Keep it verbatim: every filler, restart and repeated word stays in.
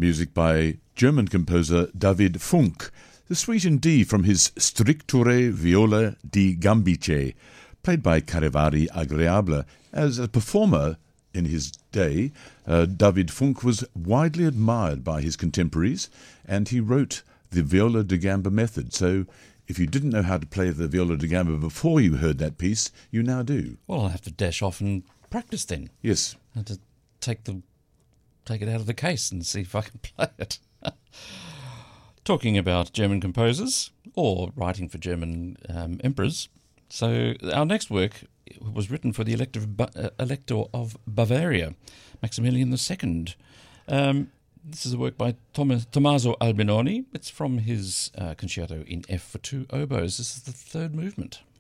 Music by German composer David Funk. The suite in D from his Stricture Viola di Gambice, played by Carevari Agreable. As a performer in his day, uh, David Funk was widely admired by his contemporaries, and he wrote the viola da gamba method. So if you didn't know how to play the viola da gamba before you heard that piece, you now do. Well, I'll have to dash off and practice then. Yes. I have to take the take it out of the case and see if I can play it. Talking about German composers, or writing for German um, emperors. So our next work was written for the Elector of, ba- uh, Elector of Bavaria, Maximilian the Second. Um, this is a work by Tom- Tommaso Albinoni. It's from his uh, concerto in F for two oboes. This is the third movement.